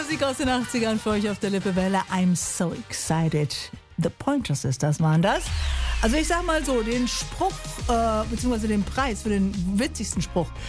Musik aus den 80ern für euch auf der Lippewelle. I'm so excited. The Pointer Sisters waren das. Also ich sag mal so, den Spruch, beziehungsweise den Preis für den witzigsten Spruch,